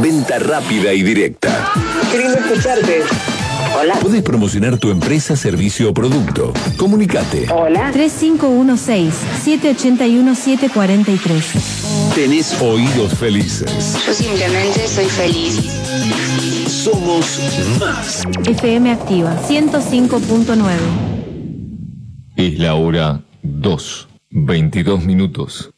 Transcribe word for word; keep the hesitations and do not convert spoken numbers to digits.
Venta rápida y directa. Qué lindo escucharte. Hola. Podés promocionar tu empresa, servicio o producto. Comunicate. Hola. tres cinco uno seis, siete ocho uno, siete cuatro tres. Tenés oídos felices. Yo simplemente soy feliz. Somos más. F M Activa ciento cinco punto nueve. Es la hora dos, veintidós minutos.